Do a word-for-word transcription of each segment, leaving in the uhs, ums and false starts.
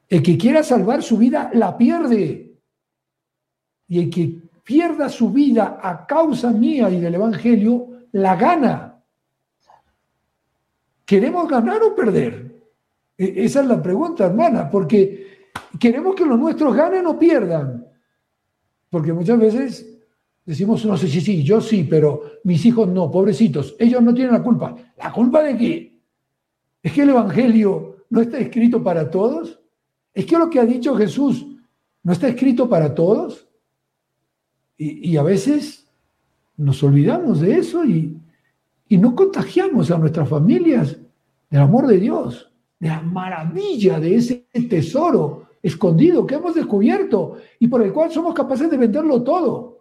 El que quiera salvar su vida, la pierde. Y el que pierda su vida a causa mía y del Evangelio, la gana. ¿Queremos ganar o perder? Esa es la pregunta, hermana, porque queremos que los nuestros ganen o pierdan. Porque muchas veces decimos, no sé, sí, sí, yo sí, pero mis hijos no, pobrecitos, ellos no tienen la culpa. ¿La culpa de qué? ¿Es que el Evangelio no está escrito para todos? ¿Es que lo que ha dicho Jesús no está escrito para todos? Y, y a veces nos olvidamos de eso y, y no contagiamos a nuestras familias del amor de Dios, de la maravilla de ese tesoro escondido que hemos descubierto y por el cual somos capaces de venderlo todo.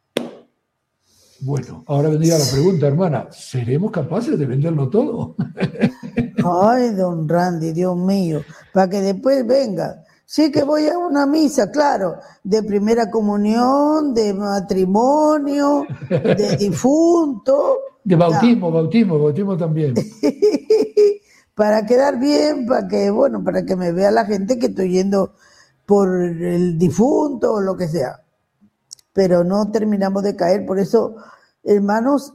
Bueno, ahora vendría la pregunta, hermana, ¿seremos capaces de venderlo todo? Ay, don Randy, Dios mío, para que después venga. Sí que voy a una misa, claro, de primera comunión, de matrimonio, de difunto. De bautismo, ya. bautismo, bautismo también. Para quedar bien, para que, bueno, para que me vea la gente que estoy yendo por el difunto o lo que sea. Pero no terminamos de caer, por eso, hermanos,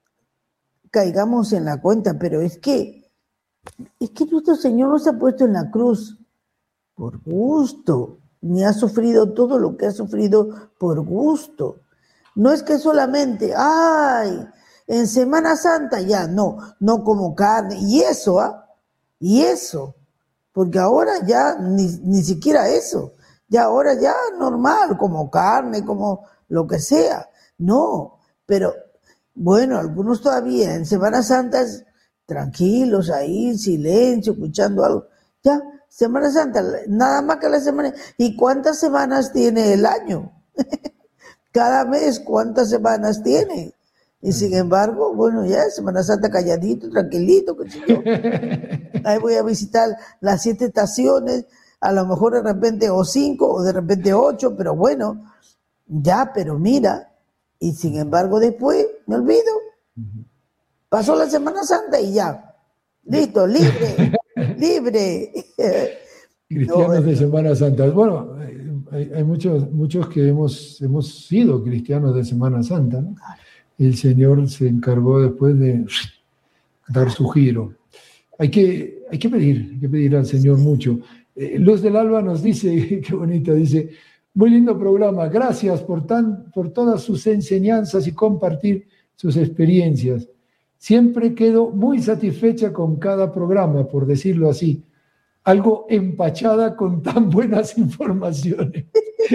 caigamos en la cuenta, pero es que, es que nuestro Señor nos ha puesto en la cruz por gusto, ni ha sufrido todo lo que ha sufrido por gusto. No es que solamente, ay, en Semana Santa ya, no, no como carne, y eso, ¿ah? Y eso, porque ahora ya ni, ni siquiera eso, ya ahora ya normal, como carne, como lo que sea, no, pero bueno, algunos todavía en Semana Santa tranquilos ahí, en silencio, escuchando algo, ya, Semana Santa, nada más que la semana, ¿y cuántas semanas tiene el año? Cada mes, ¿cuántas semanas tiene? Y sin embargo, bueno, ya Semana Santa calladito, tranquilito, qué sé yo. Ahí voy a visitar las siete estaciones, a lo mejor de repente o cinco, o de repente ocho, pero bueno, ya, pero mira, y sin embargo después me olvido. Pasó la Semana Santa y ya, listo, libre, libre. Cristianos no, de Semana Santa. Bueno, hay, hay muchos, muchos que hemos, hemos sido cristianos de Semana Santa, ¿no? El Señor se encargó después de dar su giro. Hay que, hay que pedir, hay que pedir al Señor mucho. Eh, Luz del Alba nos dice, qué bonita, dice, muy lindo programa, gracias por, tan, por todas sus enseñanzas y compartir sus experiencias. Siempre quedo muy satisfecha con cada programa, por decirlo así, algo empachada con tan buenas informaciones.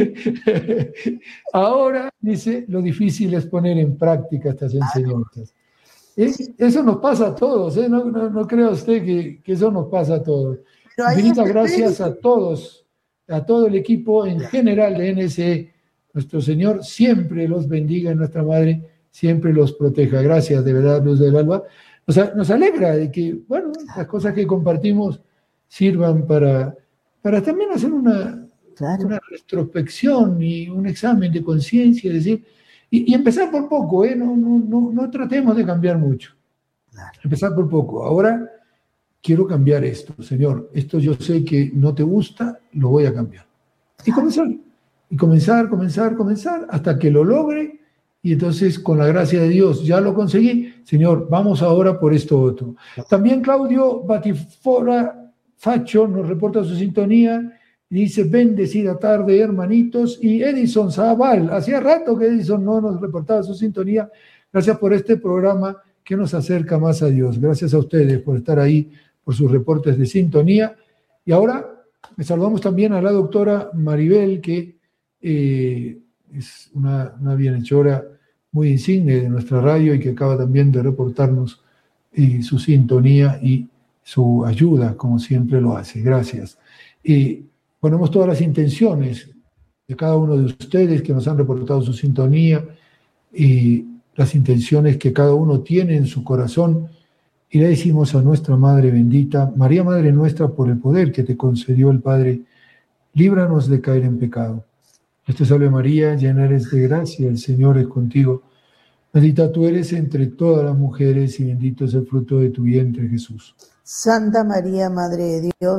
Ahora, dice, lo difícil es poner en práctica estas enseñanzas. Es, eso nos pasa a todos, ¿eh? no, no, no crea usted que, que eso nos pasa a todos. Infinitas gracias a todos, a todo el equipo en general de N S E. Nuestro Señor siempre los bendiga y nuestra Madre siempre los proteja. Gracias, de verdad, Luz del Alba. Nos, nos alegra de que, bueno, las cosas que compartimos sirvan para, para también hacer una, claro. una retrospección y un examen de conciencia, decir, y, y empezar por poco, ¿eh? no, no, no, no tratemos de cambiar mucho. Claro. Empezar por poco. Ahora quiero cambiar esto, Señor. Esto yo sé que no te gusta, lo voy a cambiar. Y comenzar, y comenzar, comenzar, comenzar, hasta que lo logre, y entonces con la gracia de Dios ya lo conseguí. Señor, vamos ahora por esto otro. También Claudio Batifora Facho nos reporta su sintonía y dice, bendecida tarde, hermanitos. Y Edison Zaval, hacía rato que Edison no nos reportaba su sintonía. Gracias por este programa que nos acerca más a Dios. Gracias a ustedes por estar ahí, por sus reportes de sintonía. Y ahora le saludamos también a la doctora Maribel, que eh, es una, una bienhechora muy insigne de nuestra radio y que acaba también de reportarnos eh, su sintonía y su ayuda, como siempre lo hace. Gracias. Y ponemos todas las intenciones de cada uno de ustedes que nos han reportado su sintonía y las intenciones que cada uno tiene en su corazón, y le decimos a nuestra Madre bendita, María Madre nuestra, por el poder que te concedió el Padre, líbranos de caer en pecado. Dios te salve María, llena eres de gracia, el Señor es contigo. Bendita tú eres entre todas las mujeres y bendito es el fruto de tu vientre, Jesús. Santa María, Madre de Dios,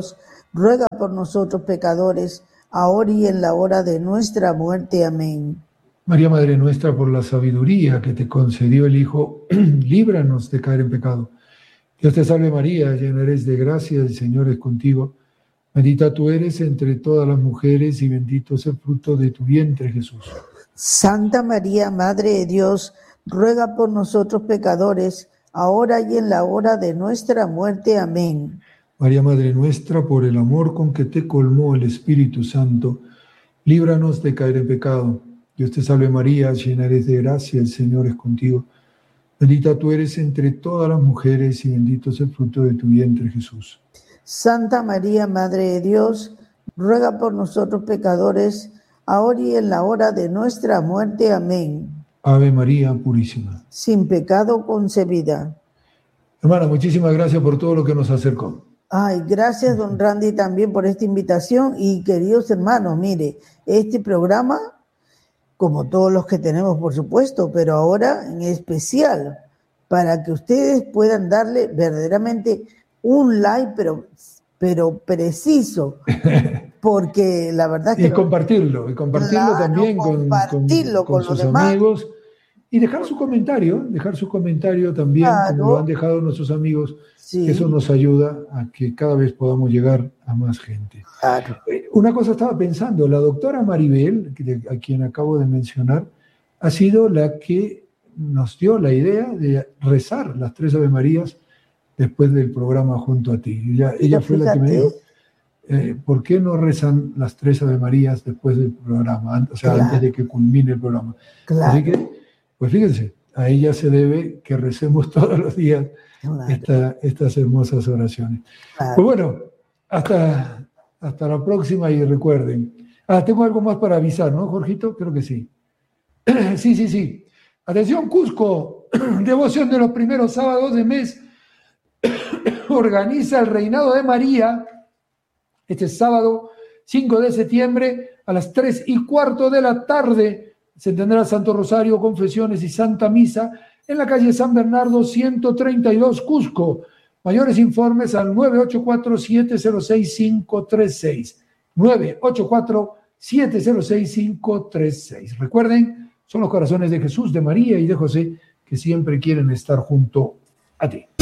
ruega por nosotros pecadores, ahora y en la hora de nuestra muerte. Amén. María, Madre nuestra, por la sabiduría que te concedió el Hijo, líbranos de caer en pecado. Dios te salve María, llena eres de gracia, el Señor es contigo. Bendita tú eres entre todas las mujeres y bendito es el fruto de tu vientre, Jesús. Santa María, Madre de Dios, ruega por nosotros pecadores, ahora y en la hora de nuestra muerte. Amén. María, Madre nuestra, por el amor con que te colmó el Espíritu Santo, líbranos de caer en pecado. Dios te salve María, llena eres de gracia, el Señor es contigo. Bendita tú eres entre todas las mujeres y bendito es el fruto de tu vientre, Jesús. Santa María, Madre de Dios, ruega por nosotros pecadores, ahora y en la hora de nuestra muerte. Amén. Ave María Purísima. Sin pecado concebida. Hermana, muchísimas gracias por todo lo que nos acercó. Ay, gracias, don Randy, también por esta invitación. Y queridos hermanos, mire, este programa, como todos los que tenemos, por supuesto, pero ahora en especial, para que ustedes puedan darle verdaderamente un like, pero, pero preciso, porque la verdad es que... Y compartirlo, y compartirlo claro, también compartirlo con, con, con, con sus los amigos, y dejar su comentario, dejar su comentario también, claro. como lo han dejado nuestros amigos, sí. Eso nos ayuda a que cada vez podamos llegar a más gente. Claro. Una cosa estaba pensando, la doctora Maribel, a quien acabo de mencionar, ha sido la que nos dio la idea de rezar las tres Ave Marías después del programa Junto a Ti. Ella, ella fue la que me dijo, eh, ¿por qué no rezan las tres Ave Marías después del programa? O sea, claro. antes de que culmine el programa. Claro. Así que, pues fíjense, a ella se debe que recemos todos los días claro. esta, estas hermosas oraciones. Claro. Pues bueno, hasta, hasta la próxima y recuerden. Ah, tengo algo más para avisar, ¿no, Jorgito? Creo que sí. Sí, sí, sí. Atención, Cusco, devoción de los primeros sábados de mes. Organiza el Reinado de María este sábado cinco de septiembre a las tres y cuarto de la tarde. Se tendrá Santo Rosario, confesiones y Santa Misa en la calle San Bernardo ciento treinta y dos, Cusco. Mayores informes al nueve ocho cuatro, siete cero seis, cinco tres seis. nueve ocho cuatro, siete cero seis, cinco tres seis. Recuerden, son los corazones de Jesús, de María y de José que siempre quieren estar junto a ti.